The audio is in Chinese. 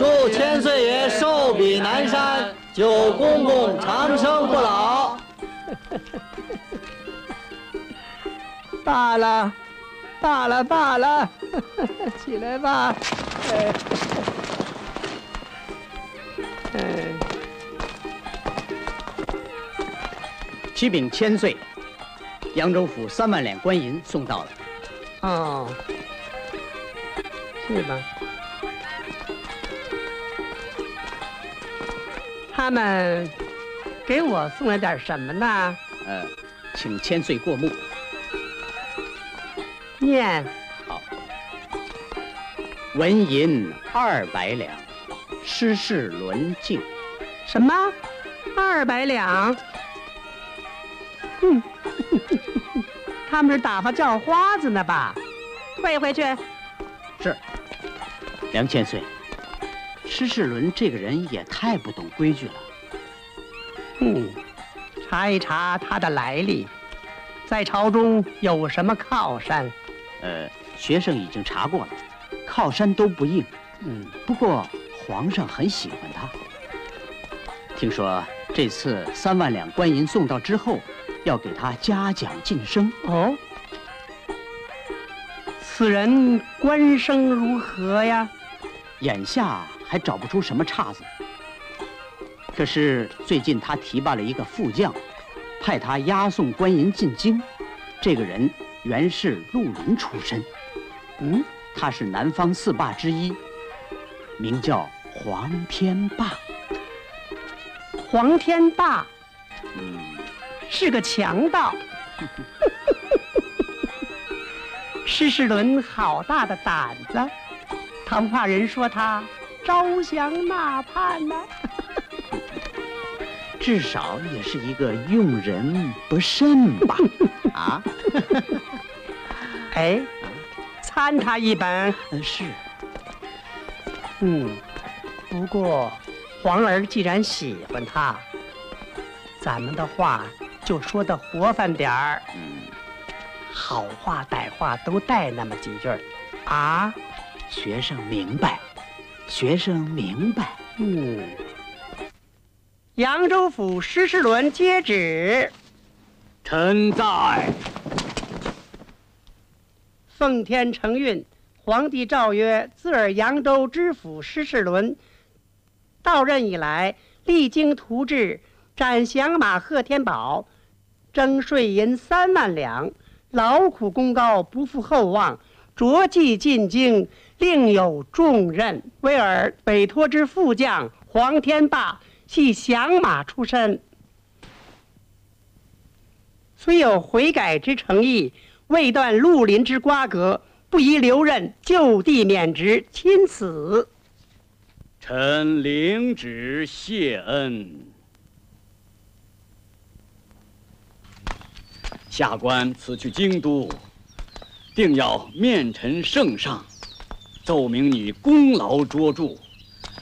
祝千岁爷寿比南山，九公公长生不老。 罢了，罢了，罢了，起来吧。 启禀千岁，扬州府3万两官银送到了。 哦，去吧。他们给我送了点什么呢？ 请千岁过目。 念。 好。纹银200两，施氏轮镜。 什么？200两？他们是打发叫花子呢吧？退回去。 是。梁千岁，施世伦这个人也太不懂规矩了。 查一查他的来历，在朝中有什么靠山？ 学生已经查过了，靠山都不应。不过皇上很喜欢他。听说这次3万两官银送到之后，要给他嘉奖晋升。 哦，此人官声如何呀？ 眼下还找不出什么岔子。可是最近他提拔了一个副将，派他押送官银进京。这个人原是绿林出身，他是南方4霸之一，名叫黄天霸。 黄天霸，是个强盗。施世伦好大的胆子，唐话人说他招降纳叛呢。 至少也是一个用人不慎吧？啊？ 哎，参他一本。 是。 不过皇儿既然喜欢他，咱们的话就说得活泛点儿。好话歹话都带那么几句儿。啊？ 学生明白，学生明白。 扬州府施世伦接旨。 臣在。 奉天承运，皇帝诏曰：自尔扬州知府施世伦到任以来，励精图治，斩降马贺天宝，征税银3万两，劳苦功高，不负厚望，着即进京，另有重任。为尔委托之副将黄天霸，系降马出身，虽有悔改之诚意，未断绿林之瓜葛，不宜留任，就地免职，钦此。 臣领旨谢恩。下官此去京都，定要面陈圣上，奏明你功劳卓著，